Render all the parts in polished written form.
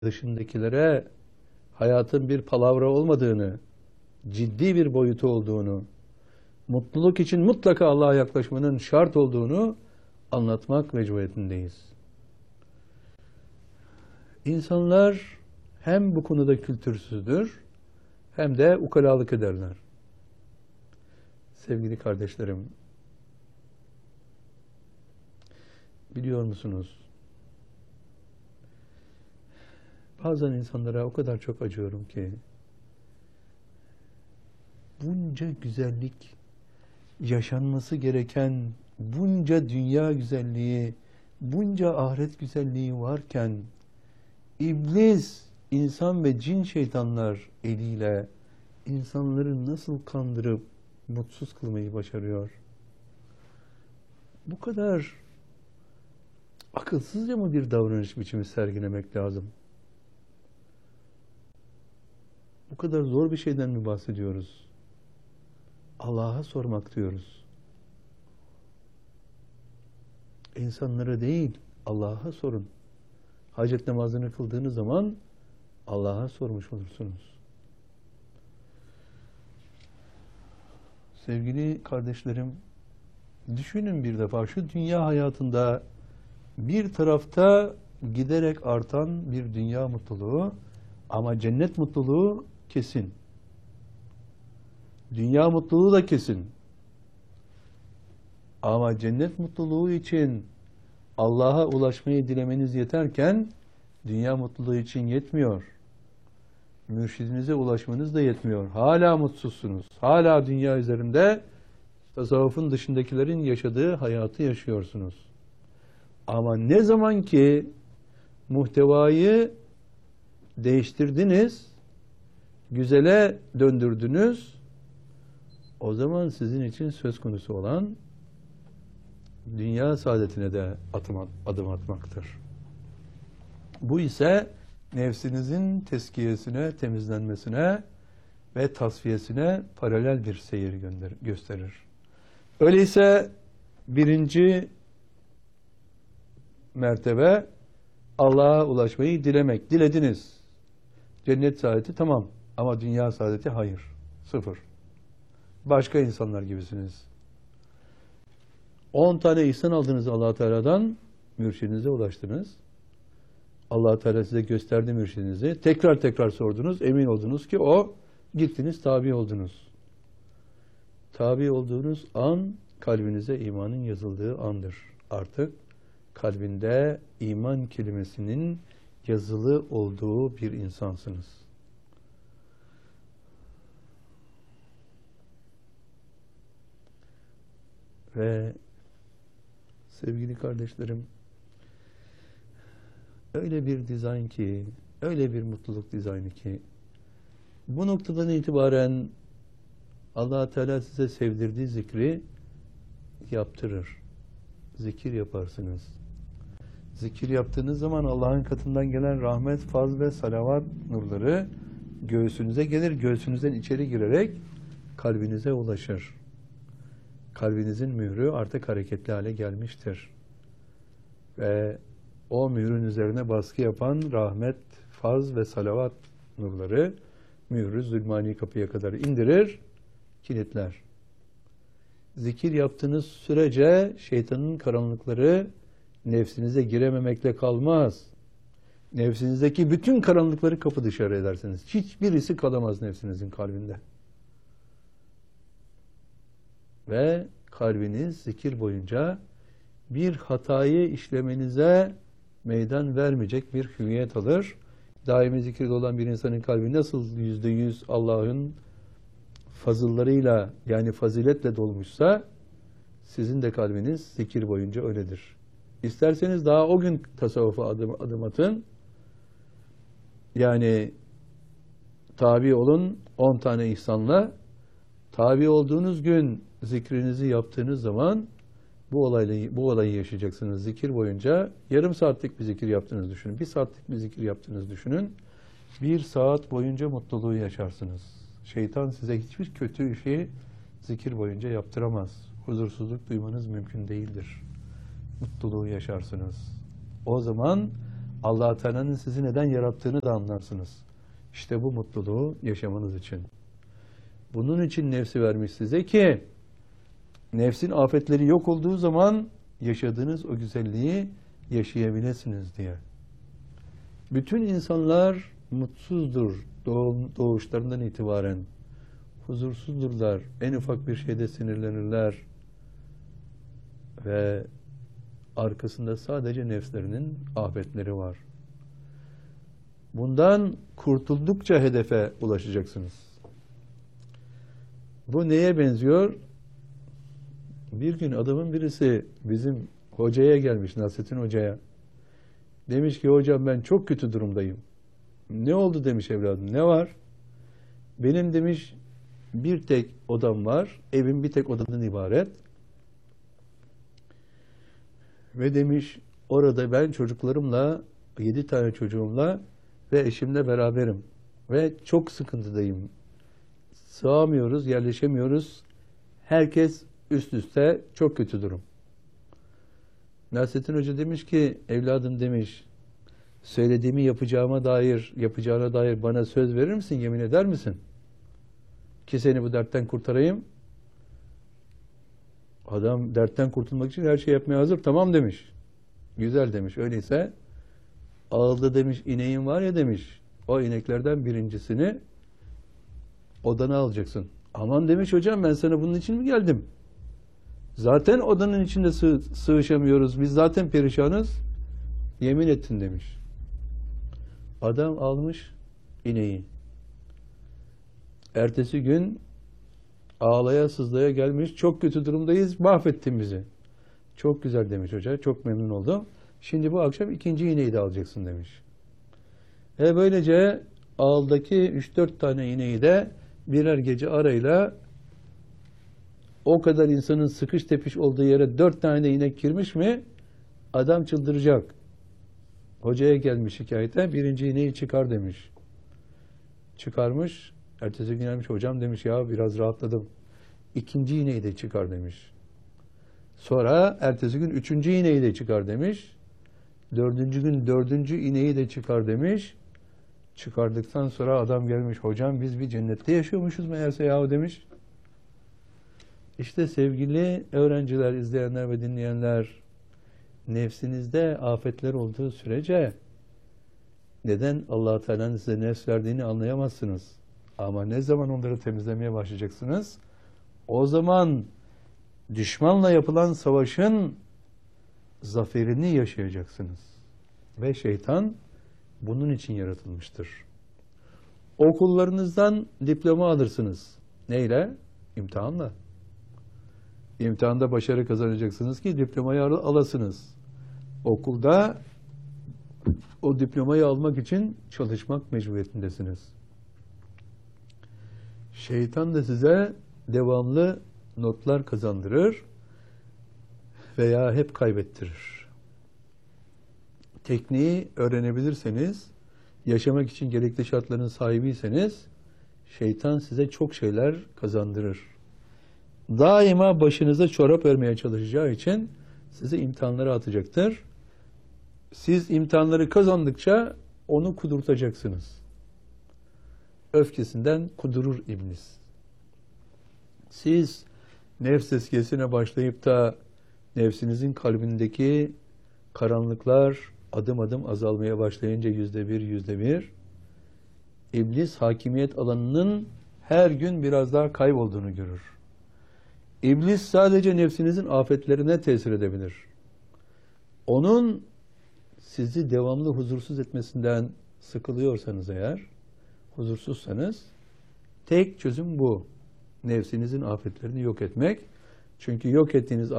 dışındakilere hayatın bir palavra olmadığını, ciddi bir boyutu olduğunu, mutluluk için mutlaka Allah'a yaklaşmanın şart olduğunu anlatmak mecburiyetindeyiz. İnsanlar hem bu konuda kültürsüzdür, hem de ukalalık ederler. Sevgili kardeşlerim, biliyor musunuz? Bazen insanlara o kadar çok acıyorum ki, bunca güzellik, yaşanması gereken bunca dünya güzelliği, bunca ahiret güzelliği varken, İblis, insan ve cin şeytanlar eliyle insanları nasıl kandırıp mutsuz kılmayı başarıyor? Bu kadar akılsızca mı bir davranış biçimi sergilemek lazım? Bu kadar zor bir şeyden mi bahsediyoruz? Allah'a sormak diyoruz. İnsanlara değil, Allah'a sorun. Hacet namazını kıldığınız zaman Allah'a sormuş olursunuz. Sevgili kardeşlerim, düşünün bir defa şu dünya hayatında bir tarafta giderek artan bir dünya mutluluğu ama cennet mutluluğu kesin. Dünya mutluluğu da kesin. Ama cennet mutluluğu için Allah'a ulaşmayı dilemeniz yeterken dünya mutluluğu için yetmiyor. Mürşidinize ulaşmanız da yetmiyor. Hala mutsuzsunuz. Hala dünya üzerinde tasavvufun dışındakilerin yaşadığı hayatı yaşıyorsunuz. Ama ne zaman ki muhtevayı değiştirdiniz, güzele döndürdünüz, o zaman sizin için söz konusu olan dünya saadetine de adım atmaktır. Bu ise nefsinizin tezkiyesine, temizlenmesine ve tasfiyesine paralel bir seyir gösterir. Öyleyse birinci mertebe Allah'a ulaşmayı dilemek. Dilediniz. Cennet saadeti tamam ama dünya saadeti hayır. Sıfır. Başka insanlar gibisiniz. 10 tane ihsan aldınız Allah Teala'dan, mürşidinize ulaştınız. Allah Teala size gösterdi mürşidinizi. Tekrar sordunuz, emin oldunuz ki o, gittiniz tabi oldunuz. Tabi olduğunuz an kalbinize imanın yazıldığı andır. Artık kalbinde iman kelimesinin yazılı olduğu bir insansınız. Ve sevgili kardeşlerim, öyle bir dizayn ki, öyle bir mutluluk dizaynı ki, bu noktadan itibaren Allah Teala size sevdirdiği zikri yaptırır. Zikir yaparsınız. Zikir yaptığınız zaman Allah'ın katından gelen rahmet, faz ve salavat nurları göğsünüze gelir. Göğsünüzden içeri girerek kalbinize ulaşır. Kalbinizin mührü artık hareketli hale gelmiştir. Ve o mührün üzerine baskı yapan rahmet, faz ve salavat nurları mührü zulmani kapıya kadar indirir, kilitler. Zikir yaptığınız sürece şeytanın karanlıkları nefsinize girememekle kalmaz. Nefsinizdeki bütün karanlıkları kapı dışarı edersiniz. Hiçbirisi kalamaz nefsinizin kalbinde. Ve kalbiniz zikir boyunca bir hatayı işlemenize meydan vermeyecek bir hüviyet alır. Daimi zikirde olan bir insanın kalbi nasıl %100 Allah'ın fazıllarıyla yani faziletle dolmuşsa sizin de kalbiniz zikir boyunca öyledir. İsterseniz daha o gün tasavvufa adım atın. Yani tabi olun 10 tane ihsanla. Tabi olduğunuz gün zikrinizi yaptığınız zaman bu olayı yaşayacaksınız. Zikir boyunca yarım saatlik bir zikir yaptığınızı düşünün. 1 saatlik bir zikir yaptığınızı düşünün. 1 saat boyunca mutluluğu yaşarsınız. Şeytan size hiçbir kötü şeyi zikir boyunca yaptıramaz. Huzursuzluk duymanız mümkün değildir. Mutluluğu yaşarsınız. O zaman Allah Teala'nın sizi neden yarattığını da anlarsınız. İşte bu mutluluğu yaşamanız için. Bunun için nefsi vermiş size ki nefsin afetleri yok olduğu zaman yaşadığınız o güzelliği yaşayabilirsiniz diye. Bütün insanlar mutsuzdur doğuşlarından itibaren. Huzursuzdurlar. En ufak bir şeyde sinirlenirler. Ve arkasında sadece nefslerinin afetleri var. Bundan kurtuldukça hedefe ulaşacaksınız. Bu neye benziyor? Bir gün adamın birisi bizim hocaya gelmiş, Nasrettin Hoca'ya. Demiş ki hocam ben çok kötü durumdayım. Ne oldu demiş evladım, ne var? Benim demiş bir tek odam var, evim bir tek odadan ibaret. Ve demiş orada ben çocuklarımla, 7 tane çocuğumla ve eşimle beraberim. Ve çok sıkıntıdayım. Sığamıyoruz, yerleşemiyoruz. Herkes üst üste, çok kötü durum. Nasrettin Hoca demiş ki evladım demiş söylediğimi yapacağına dair bana söz verir misin, yemin eder misin? Ki seni bu dertten kurtarayım. Adam dertten kurtulmak için her şey yapmaya hazır. Tamam demiş. Güzel demiş. Öyleyse ağılda demiş ineğin var ya demiş. O ineklerden birincisini odana alacaksın. Aman demiş hocam ben sana bunun için mi geldim? Zaten odanın içinde sığışamıyoruz. Biz zaten perişanız. Yemin ettin demiş. Adam almış ineği. Ertesi gün ağlaya sızlaya gelmiş. Çok kötü durumdayız. Mahvettin bizi. Çok güzel demiş hoca. Çok memnun oldum. Şimdi bu akşam ikinci ineği de alacaksın demiş. Böylece ağıldaki 3-4 tane ineği de birer gece arayla o kadar insanın sıkış tepiş olduğu yere 4 tane de inek girmiş mi adam çıldıracak. Hocaya gelmiş şikayete birinci ineği çıkar demiş. Çıkarmış. Ertesi gün gelmiş hocam demiş ya biraz rahatladım. İkinci iğneyi de çıkar demiş. Sonra ertesi gün üçüncü iğneyi de çıkar demiş. Dördüncü gün dördüncü iğneyi de çıkar demiş. Çıkardıktan sonra adam gelmiş hocam biz bir cennette yaşıyormuşuz meğerse yahu demiş. İşte sevgili öğrenciler, izleyenler ve dinleyenler nefsinizde afetler olduğu sürece neden Allah-u Teala'nın size nefs verdiğini anlayamazsınız. Ama ne zaman onları temizlemeye başlayacaksınız? O zaman düşmanla yapılan savaşın zaferini yaşayacaksınız. Ve şeytan bunun için yaratılmıştır. Okullarınızdan diploma alırsınız. Neyle? İmtihanla. İmtihanda başarı kazanacaksınız ki diplomayı alasınız. Okulda o diplomayı almak için çalışmak mecburiyetindesiniz. Şeytan da size devamlı notlar kazandırır veya hep kaybettirir. Tekniği öğrenebilirseniz, yaşamak için gerekli şartların sahibiyseniz, şeytan size çok şeyler kazandırır. Daima başınıza çorap örmeye çalışacağı için sizi imtihanlara atacaktır. Siz imtihanları kazandıkça onu kudurtacaksınız. Öfkesinden kudurur iblis. Siz nefs tezkiyesine başlayıp da nefsinizin kalbindeki karanlıklar adım adım azalmaya başlayınca %1, iblis hakimiyet alanının her gün biraz daha kaybolduğunu görür. İblis sadece nefsinizin afetlerine tesir edebilir. Onun sizi devamlı huzursuz etmesinden sıkılıyorsanız eğer, huzursuzsanız, tek çözüm bu. Nefsinizin afetlerini yok etmek. Çünkü yok ettiğiniz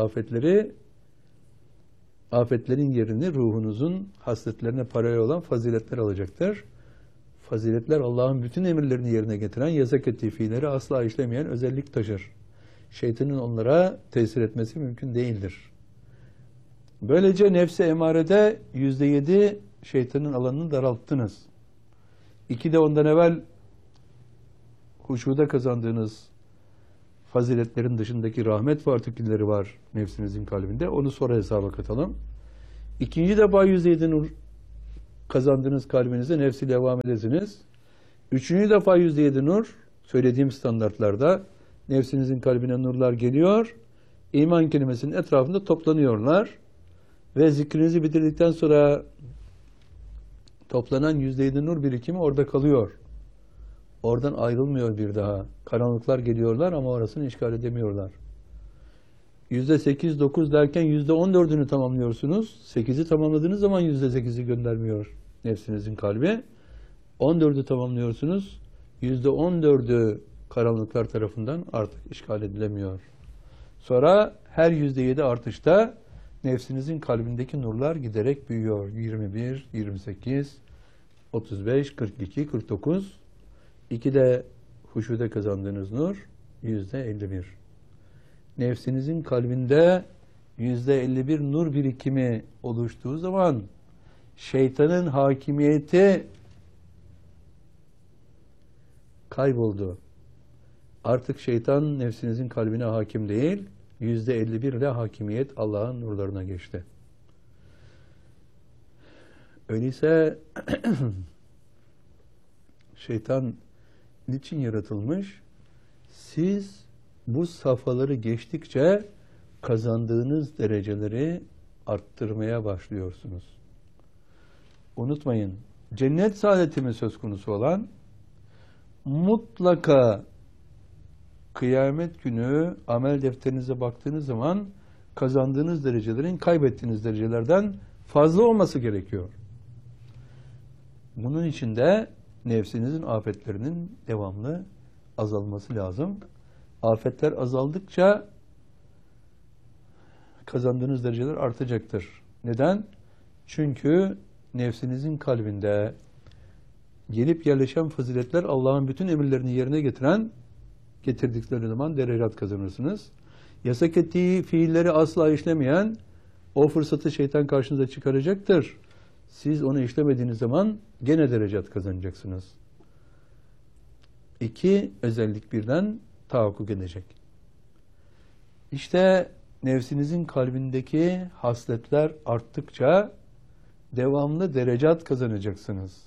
afetlerin yerini ruhunuzun hasletlerine paralel olan faziletler alacaktır. Faziletler Allah'ın bütün emirlerini yerine getiren, yasak ettiği fiilleri asla işlemeyen özellik taşır. Şeytanın onlara tesir etmesi mümkün değildir. Böylece nefse emarede %7 şeytanın alanını daralttınız. 2 de ondan evvel huşuda kazandığınız faziletlerin dışındaki rahmet partikülleri var nefsinizin kalbinde. Onu sonra hesaba katalım. İkinci defa %7'nin kazandığınız kalbinize nefsi devam edesiniz. Üçüncü defa %7 nur, söylediğim standartlarda nefsinizin kalbine nurlar geliyor. İman kelimesinin etrafında toplanıyorlar. Ve zikrinizi bitirdikten sonra toplanan %7 nur birikimi orada kalıyor. Oradan ayrılmıyor bir daha. Karanlıklar geliyorlar ama orasını işgal edemiyorlar. %8, 9 derken %14'ünü tamamlıyorsunuz. 8'i tamamladığınız zaman %8'i göndermiyor nefsinizin kalbi. 14'ü tamamlıyorsunuz. %14'ü karanlıklar tarafından artık işgal edilemiyor. Sonra her %7 artışta nefsinizin kalbindeki nurlar giderek büyüyor. 21, 28, 35, 42, 49. 2 de huşuda kazandığınız nur %51. Nefsinizin kalbinde %51 nur birikimi oluştuğu zaman şeytanın hakimiyeti kayboldu. Artık şeytan nefsinizin kalbine hakim değil, %51 ile hakimiyet Allah'ın nurlarına geçti. Öyleyse şeytan niçin yaratılmış? Siz bu safhaları geçtikçe kazandığınız dereceleri arttırmaya başlıyorsunuz. Unutmayın, cennet saadeti mi söz konusu olan? Mutlaka kıyamet günü amel defterinize baktığınız zaman kazandığınız derecelerin kaybettiğiniz derecelerden fazla olması gerekiyor. Bunun için de nefsinizin afetlerinin devamlı azalması lazım. Afetler azaldıkça kazandığınız dereceler artacaktır. Neden? Çünkü nefsinizin kalbinde gelip yerleşen faziletler Allah'ın bütün emirlerini yerine getirdikleri zaman derecat kazanırsınız. Yasak ettiği fiilleri asla işlemeyen o fırsatı şeytan karşınıza çıkaracaktır. Siz onu işlemediğiniz zaman gene derecat kazanacaksınız. 2 özellik birden tahakkuk edecek. İşte nefsinizin kalbindeki hasletler arttıkça devamlı derecat kazanacaksınız.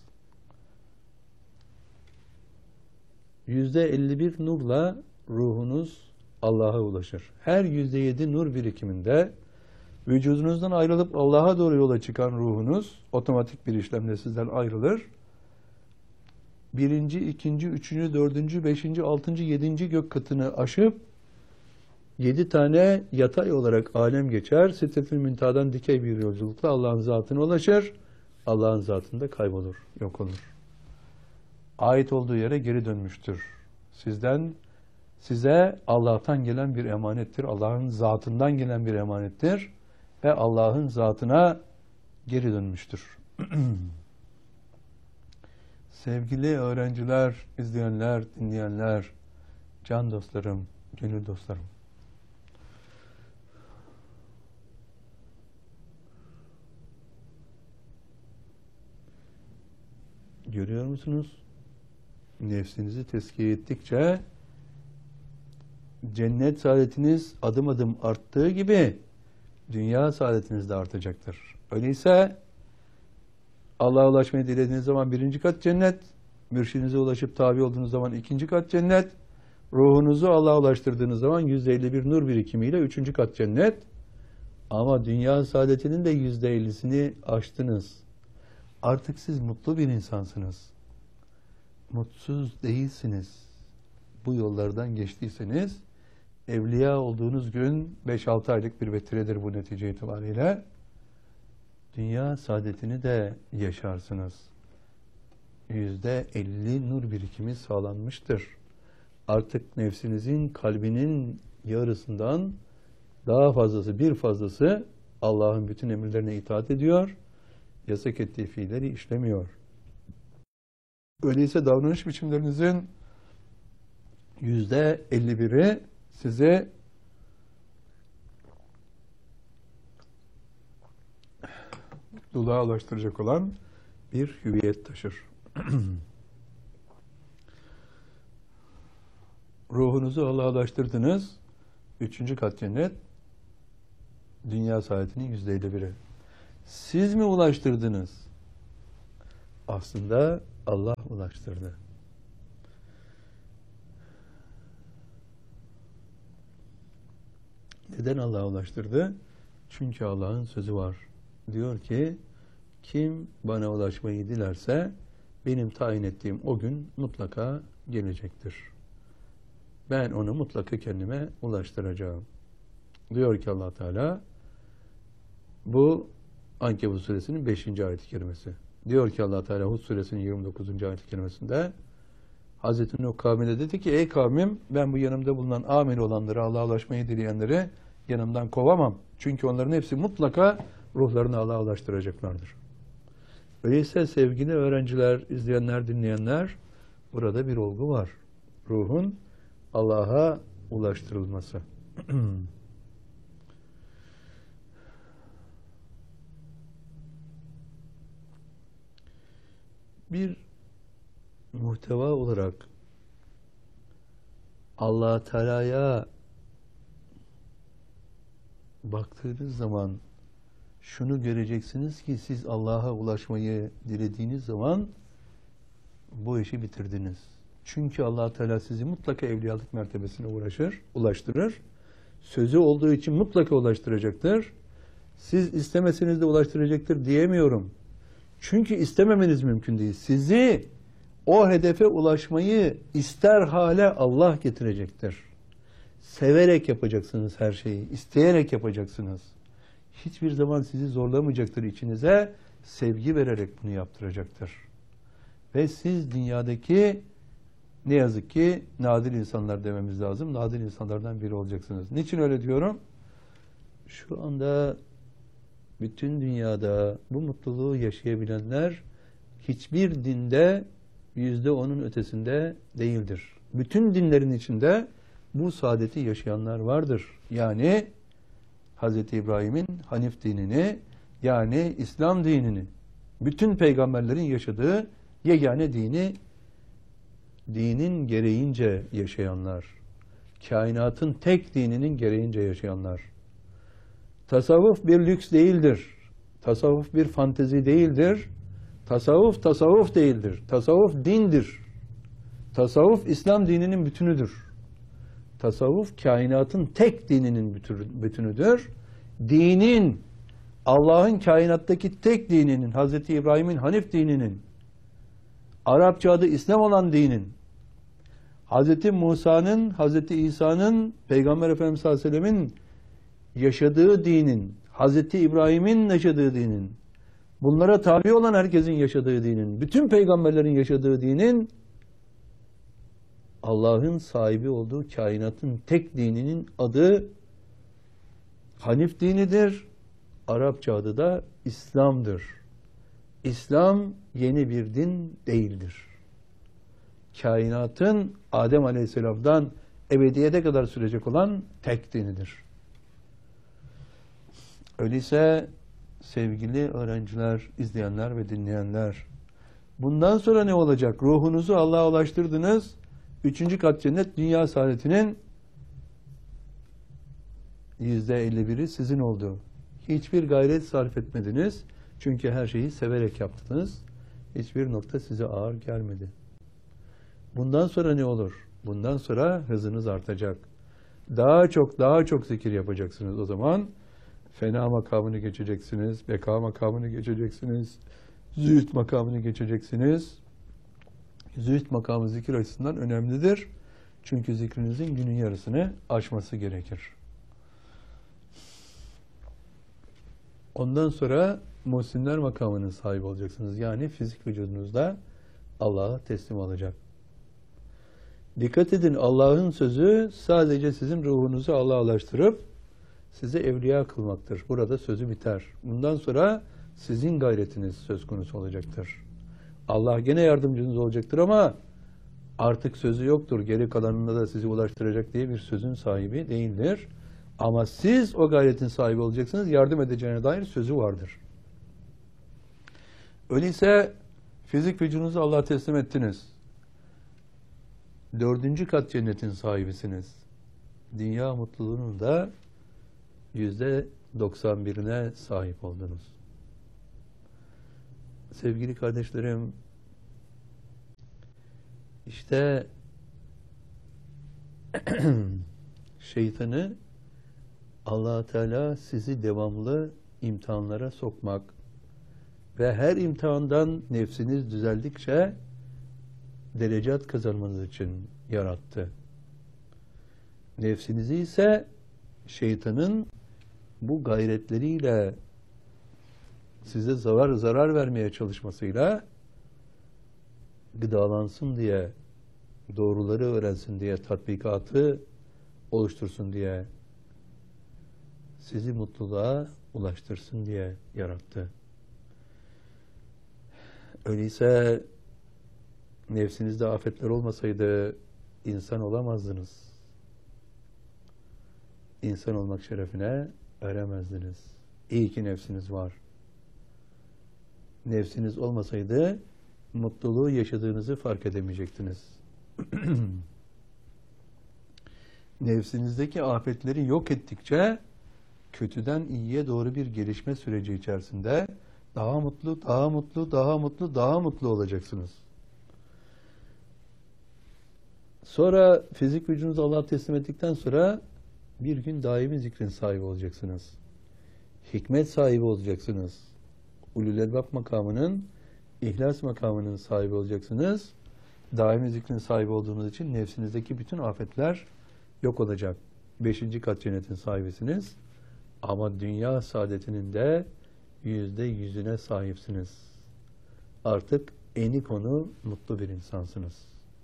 %51 nurla ruhunuz Allah'a ulaşır. Her %7 nur birikiminde vücudunuzdan ayrılıp Allah'a doğru yola çıkan ruhunuz otomatik bir işlemle sizden ayrılır. 1., 2., 3., 4., 5., 6., 7. gök katını aşıp 7 tane yatay olarak alem geçer. Sidret-i Müntaha'dan dikey bir yolculukla Allah'ın zatına ulaşır. Allah'ın zatında kaybolur, yok olur. Ait olduğu yere geri dönmüştür. Size Allah'tan gelen bir emanettir. Allah'ın zatından gelen bir emanettir. Ve Allah'ın zatına geri dönmüştür. Sevgili öğrenciler, izleyenler, dinleyenler, can dostlarım, gönül dostlarım. Görüyor musunuz? Nefsinizi tezkiye ettikçe cennet saadetiniz adım adım arttığı gibi dünya saadetiniz de artacaktır. Öyleyse Allah'a ulaşmayı dilediğiniz zaman 1. kat cennet, mürşidinize ulaşıp tabi olduğunuz zaman 2. kat cennet, ruhunuzu Allah'a ulaştırdığınız zaman %51 nur birikimiyle 3. kat cennet. Ama dünya saadetinin de %50'sini aştınız. Artık siz mutlu bir insansınız. Mutsuz değilsiniz. Bu yollardan geçtiyseniz evliya olduğunuz gün 5-6 aylık bir vetiredir bu netice itibariyle. Dünya saadetini de yaşarsınız. %50 nur birikimi sağlanmıştır. Artık nefsinizin kalbinin yarısından daha fazlası, bir fazlası Allah'ın bütün emirlerine itaat ediyor. Yasak ettiği fiilleri işlemiyor. Öyleyse davranış biçimlerinizin %51'i size mutluluğa ulaştıracak olan bir hüviyet taşır. Ruhunuzu Allah'a ulaştırdınız. 3. kat cennet, dünya saadetinin %51'i. Siz mi ulaştırdınız? aslında Allah ulaştırdı. Neden Allah ulaştırdı? Çünkü Allah'ın sözü var. Diyor ki, kim bana ulaşmayı dilerse benim tayin ettiğim o gün mutlaka gelecektir. Ben onu mutlaka kendime ulaştıracağım. Diyor ki Allah Teala, bu Ankebut suresinin 5. ayet-i kerimesi. Diyor ki Allah Teala Hud suresinin 29. ayet-i kerimesinde, Hazreti Nuh kavmine dedi ki, ey kavmim, ben bu yanımda bulunan amel olanları, Allah'a ulaşmayı dileyenleri yanımdan kovamam. Çünkü onların hepsi mutlaka ruhlarını Allah'a ulaştıracaklardır. Öyleyse sevgili öğrenciler, izleyenler, dinleyenler, burada bir olgu var. Ruhun Allah'a ulaştırılması. Bir muhteva olarak Allah Teala'ya baktığınız zaman şunu göreceksiniz ki siz Allah'a ulaşmayı dilediğiniz zaman bu işi bitirdiniz. Çünkü Allah Teala sizi mutlaka evliyalık mertebesine ulaştırır. Sözü olduğu için mutlaka ulaştıracaktır. Siz istemeseniz de ulaştıracaktır diyemiyorum. Çünkü istememeniz mümkün değil. Sizi o hedefe ulaşmayı ister hale Allah getirecektir. Severek yapacaksınız her şeyi, isteyerek yapacaksınız. Hiçbir zaman sizi zorlamayacaktır içinize, sevgi vererek bunu yaptıracaktır. Ve siz dünyadaki ne yazık ki nadir insanlar dememiz lazım, nadir insanlardan biri olacaksınız. Niçin öyle diyorum? Şu anda bütün dünyada bu mutluluğu yaşayabilenler hiçbir dinde %10'un ötesinde değildir. Bütün dinlerin içinde bu saadeti yaşayanlar vardır. Yani Hz. İbrahim'in Hanif dinini, yani İslam dinini, bütün peygamberlerin yaşadığı yegane dinin gereğince yaşayanlar, kainatın tek dininin gereğince yaşayanlar. Tasavvuf bir lüks değildir. Tasavvuf bir fantezi değildir. Tasavvuf değildir. Tasavvuf dindir. Tasavvuf İslam dininin bütünüdür. Tasavvuf kainatın tek dininin bütünüdür. Dinin, Allah'ın kainattaki tek dininin, Hz. İbrahim'in Hanif dininin, Arapça adı İslam olan dinin, Hz. Musa'nın, Hz. İsa'nın, Peygamber Efendimiz sallallahu aleyhi ve sellem'in yaşadığı dinin, Hz. İbrahim'in yaşadığı dinin, bunlara tabi olan herkesin yaşadığı dinin, bütün peygamberlerin yaşadığı dinin, Allah'ın sahibi olduğu kainatın tek dininin adı Hanif dinidir. Arapça adı da İslam'dır. İslam yeni bir din değildir. Kainatın Adem Aleyhisselam'dan ebediyete kadar sürecek olan tek dinidir. Öyleyse sevgili öğrenciler, izleyenler ve dinleyenler, bundan sonra ne olacak? Ruhunuzu Allah'a ulaştırdınız. 3. kat cennet, dünya saadetinin %51'i sizin oldu. Hiçbir gayret sarf etmediniz. Çünkü her şeyi severek yaptınız. Hiçbir nokta size ağır gelmedi. Bundan sonra ne olur? Bundan sonra hızınız artacak. Daha çok zikir yapacaksınız o zaman. Fena makamını geçeceksiniz, beka makamını geçeceksiniz, zühd makamını geçeceksiniz. Zühd makamı zikir açısından önemlidir. Çünkü zikrinizin günün yarısını aşması gerekir. Ondan sonra muhsinler makamının sahibi olacaksınız. Yani fizik vücudunuzda Allah'a teslim olacak. Dikkat edin, Allah'ın sözü sadece sizin ruhunuzu Allah'a ulaştırıp sizi evliya kılmaktır. Burada sözü biter. Bundan sonra sizin gayretiniz söz konusu olacaktır. Allah gene yardımcınız olacaktır ama artık sözü yoktur. Geri kalanında da sizi ulaştıracak diye bir sözün sahibi değildir. Ama siz o gayretin sahibi olacaksınız. Yardım edeceğine dair sözü vardır. Öyleyse fizik vücudunuzu Allah'a teslim ettiniz. 4. kat cennetin sahibisiniz. Dünya mutluluğunun da %91'ine sahip oldunuz. sevgili kardeşlerim, işte şeytanı Allah Teala sizi devamlı imtihanlara sokmak ve her imtihandan nefsiniz düzeldikçe derecat kazanmanız için yarattı. Nefsinizi ise şeytanın bu gayretleriyle size zarar vermeye çalışmasıyla gıdalansın diye, doğruları öğrensin diye, tatbikatı oluştursun diye, sizi mutluluğa ulaştırsın diye yarattı. Öyleyse nefsinizde afetler olmasaydı insan olamazdınız. İnsan olmak şerefine eremezdiniz. İyi ki nefsiniz var. Nefsiniz olmasaydı mutluluğu yaşadığınızı fark edemeyecektiniz. Nefsinizdeki afetleri yok ettikçe kötüden iyiye doğru bir gelişme süreci içerisinde daha mutlu, daha mutlu, daha mutlu, daha mutlu olacaksınız. Sonra fizik vücudunuzu Allah'a teslim ettikten sonra bir gün daimi zikrin sahibi olacaksınız. Hikmet sahibi olacaksınız. Ulul Elbab makamının, ihlas makamının sahibi olacaksınız. Daimi zikrin sahibi olduğunuz için nefsinizdeki bütün afetler yok olacak. 5. kat cennetin sahibisiniz. Ama dünya saadetinin de %100'üne sahipsiniz. Artık eni konu mutlu bir insansınız.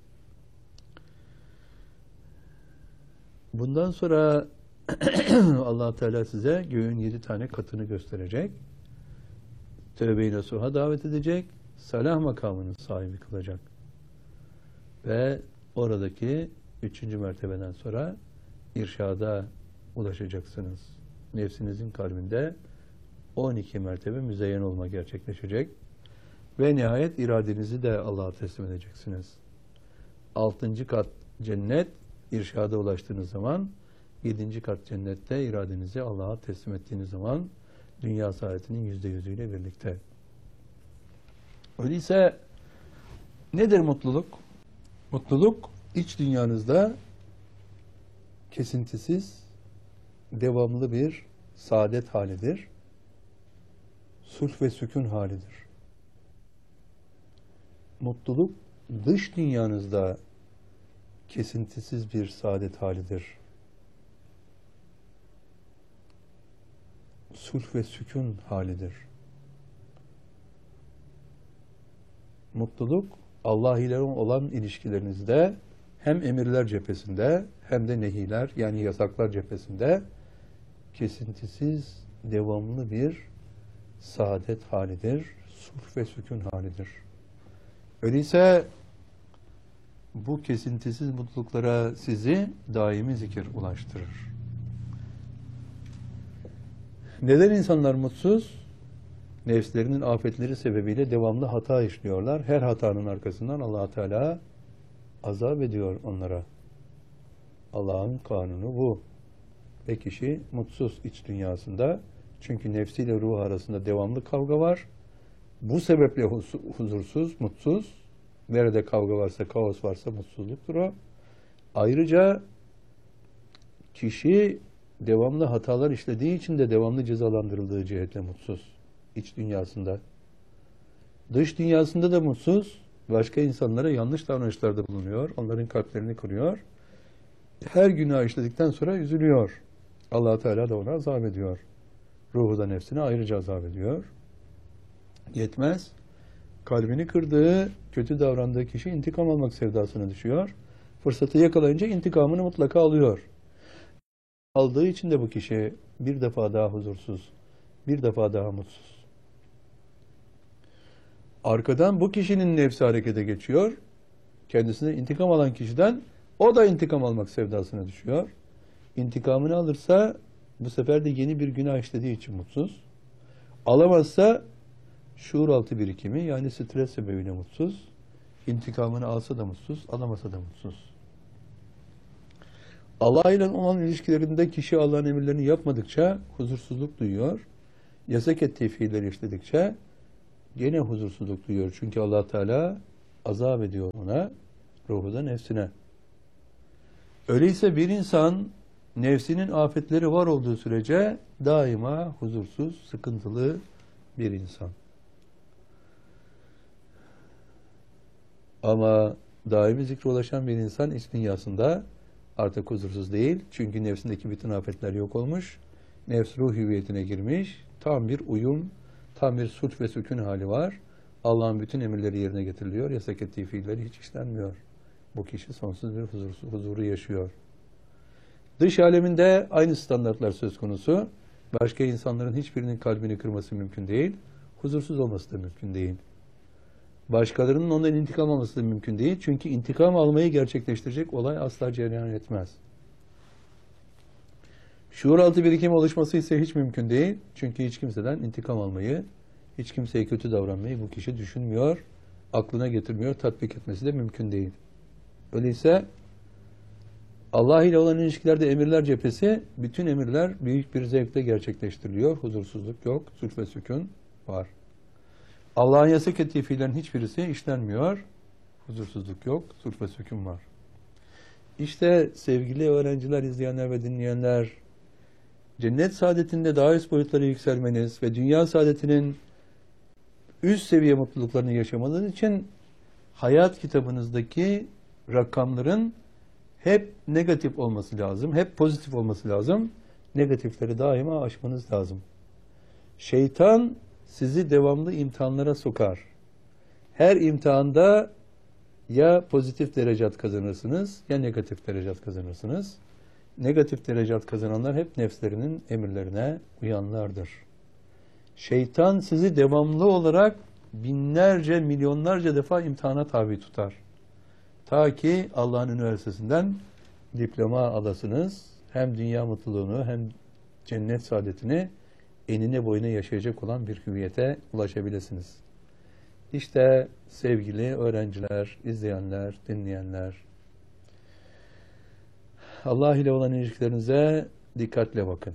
Bundan sonra Allah Teala size göğün 7 tane katını gösterecek. Tövbe-i nasuha davet edecek. Salah makamının sahibi kılacak. Ve oradaki 3. mertebeden sonra irşada ulaşacaksınız. Nefsinizin kalbinde 12 mertebe müzeyyen olma gerçekleşecek. Ve nihayet iradenizi de Allah'a teslim edeceksiniz. 6. kat cennet, irşada ulaştığınız zaman, 7. kat cennette iradenizi Allah'a teslim ettiğiniz zaman dünya saadetinin %100'üyle birlikte. Öyleyse nedir mutluluk? Mutluluk iç dünyanızda kesintisiz, devamlı bir saadet halidir. Sulh ve sükun halidir. Mutluluk dış dünyanızda kesintisiz bir saadet halidir. Sulh ve sükun halidir. Mutluluk Allah ile olan ilişkilerinizde hem emirler cephesinde hem de nehiler yani yasaklar cephesinde kesintisiz, devamlı bir saadet halidir. Sulh ve sükun halidir. Öyleyse bu kesintisiz mutluluklara sizi daimi zikir ulaştırır. Neden insanlar mutsuz? Nefslerinin afetleri sebebiyle devamlı hata işliyorlar. Her hatanın arkasından Allah Teala azap ediyor onlara. Allah'ın kanunu bu. Ve kişi mutsuz iç dünyasında. Çünkü nefsiyle ruh arasında devamlı kavga var. Bu sebeple huzursuz, mutsuz. Nerede kavga varsa, kaos varsa mutsuzluktur o. Ayrıca kişi devamlı hatalar işlediği için de devamlı cezalandırıldığı cihetle mutsuz. İç dünyasında. Dış dünyasında da mutsuz. Başka insanlara yanlış davranışlarda bulunuyor. Onların kalplerini kırıyor. Her günah işledikten sonra üzülüyor. Allah Teala da ona azap ediyor. Ruhu da nefsine ayrıca azap ediyor. Yetmez. Kalbini kırdığı, kötü davrandığı kişi intikam almak sevdasına düşüyor. Fırsatı yakalayınca intikamını mutlaka alıyor. Aldığı için de bu kişi bir defa daha huzursuz, bir defa daha mutsuz. Arkadan bu kişinin nefsi harekete geçiyor. Kendisine intikam alan kişiden o da intikam almak sevdasına düşüyor. İntikamını alırsa bu sefer de yeni bir günah işlediği için mutsuz. Alamazsa şuur altı birikimi yani stres sebebiyle mutsuz. İntikamını alsa da mutsuz, alamasa da mutsuz. Allah ile olan ilişkilerinde kişi Allah'ın emirlerini yapmadıkça huzursuzluk duyuyor. Yasak ettiği fiilleri işledikçe gene huzursuzluk duyuyor. Çünkü Allah Teala azap ediyor ona, ruhu da nefsine. Öyleyse bir insan nefsinin afetleri var olduğu sürece daima huzursuz, sıkıntılı bir insan. Ama daimi zikre ulaşan bir insan iç dünyasında artık huzursuz değil. Çünkü nefsindeki bütün afetler yok olmuş. Nefs ruh hüviyetine girmiş. Tam bir uyum, tam bir sulh ve sükun hali var. Allah'ın bütün emirleri yerine getiriliyor. Yasak ettiği fiilleri hiç işlenmiyor. Bu kişi sonsuz bir huzuru yaşıyor. Dış aleminde aynı standartlar söz konusu. Başka insanların hiçbirinin kalbini kırması mümkün değil. Huzursuz olması da mümkün değil. Başkalarının ondan intikam alması da mümkün değil. Çünkü intikam almayı gerçekleştirecek olay asla cereyan etmez. Şuur altı birikim oluşması ise hiç mümkün değil. Çünkü hiç kimseden intikam almayı, hiç kimseye kötü davranmayı bu kişi düşünmüyor, aklına getirmiyor, tatbik etmesi de mümkün değil. Öyleyse Allah ile olan ilişkilerde emirler cephesi, bütün emirler büyük bir zevkle gerçekleştiriliyor. Huzursuzluk yok, sulh ve sükun var. Allah'ın yasak ettiği fiillerin hiçbirisi işlenmiyor. Huzursuzluk yok, sulh ve sükun var. İşte sevgili öğrenciler, izleyenler ve dinleyenler, cennet saadetinde daha üst boyutlara yükselmeniz ve dünya saadetinin üst seviye mutluluklarını yaşamanız için hayat kitabınızdaki rakamların hep negatif olması lazım, hep pozitif olması lazım. Negatifleri daima aşmanız lazım. Şeytan sizi devamlı imtihanlara sokar. Her imtihanda ya pozitif derecat kazanırsınız ya negatif derecat kazanırsınız. Negatif derecat kazananlar hep nefslerinin emirlerine uyanlardır. Şeytan sizi devamlı olarak binlerce, milyonlarca defa imtihana tabi tutar. Ta ki Allah'ın üniversitesinden diploma alasınız, hem dünya mutluluğunu hem cennet saadetini enine boyuna yaşayacak olan bir hüviyete ulaşabilirsiniz. İşte sevgili öğrenciler, izleyenler, dinleyenler, Allah ile olan ilişkilerinize dikkatle bakın.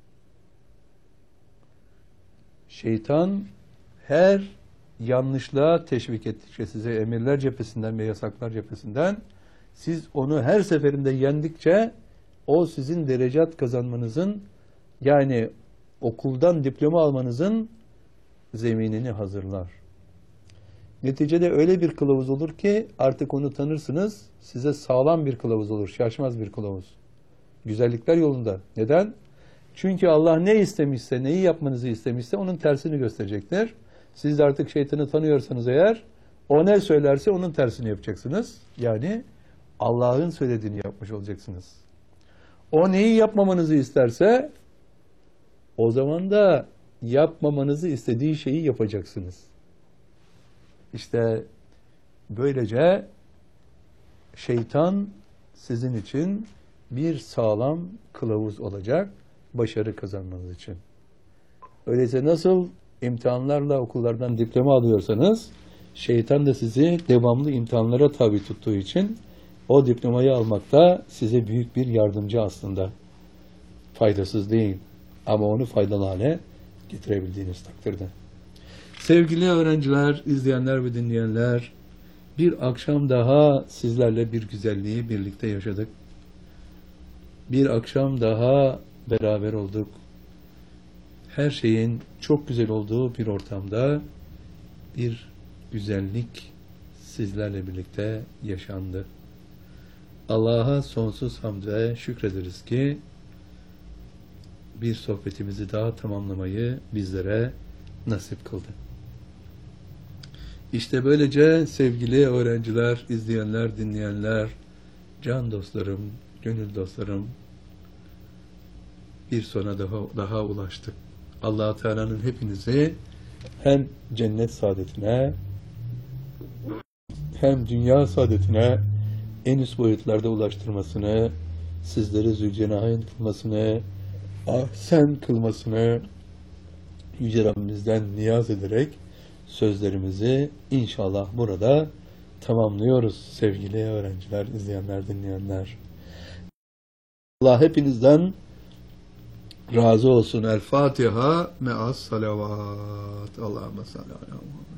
Şeytan her yanlışlığa teşvik ettikçe size emirler cephesinden ve yasaklar cephesinden siz onu her seferinde yendikçe o sizin derecat kazanmanızın, yani okuldan diploma almanızın zeminini hazırlar. Neticede öyle bir kılavuz olur ki artık onu tanırsınız, size sağlam bir kılavuz olur, şaşmaz bir kılavuz. Güzellikler yolunda. Neden? Çünkü Allah ne istemişse, neyi yapmanızı istemişse onun tersini gösterecektir. Siz de artık şeytanı tanıyorsanız eğer, o ne söylerse onun tersini yapacaksınız. Yani Allah'ın söylediğini yapmış olacaksınız. O neyi yapmamanızı isterse, o zaman da yapmamanızı istediği şeyi yapacaksınız. İşte böylece şeytan sizin için bir sağlam kılavuz olacak başarı kazanmanız için. Öyleyse nasıl imtihanlarla okullardan diploma alıyorsanız, şeytan da sizi devamlı imtihanlara tabi tuttuğu için o diplomayı almakta size büyük bir yardımcı aslında. Faydasız değil ama onu faydalı hale getirebildiğiniz takdirde. Sevgili öğrenciler, izleyenler ve dinleyenler, bir akşam daha sizlerle bir güzelliği birlikte yaşadık. Bir akşam daha beraber olduk. Her şeyin çok güzel olduğu bir ortamda bir güzellik sizlerle birlikte yaşandı. Allah'a sonsuz hamd ve şükrederiz ki bir sohbetimizi daha tamamlamayı bizlere nasip kıldı. İşte böylece sevgili öğrenciler, izleyenler, dinleyenler, can dostlarım, gönül dostlarım, bir sona daha ulaştık. Allah-u Teala'nın hepinizi hem cennet saadetine hem dünya saadetine en üst boyutlarda ulaştırmasını, sizleri Zülcenahin kılmasını, ahsen kılmasını Yüce Rabbimizden niyaz ederek sözlerimizi inşallah burada tamamlıyoruz sevgili öğrenciler, izleyenler, dinleyenler. Allah hepinizden razı olsun. El Fatiha me'as salavat. Allahümme salli ala Muhammed.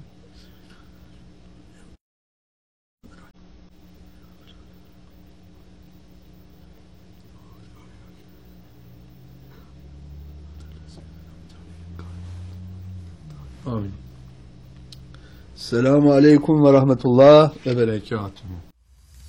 Amin. Selamun Aleyküm ve Rahmetullah ve Berekatuhu.